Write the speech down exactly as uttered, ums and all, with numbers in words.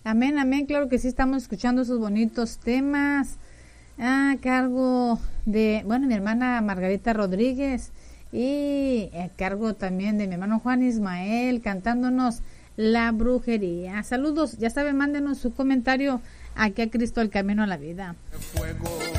amén, amén, claro que sí, estamos escuchando esos bonitos temas a cargo de, bueno, mi hermana Margarita Rodríguez y a cargo también de mi hermano Juan Ismael cantándonos La Brujería. Saludos, ya saben, mándenos su comentario aquí a Cristo el Camino a la Vida. Fuego.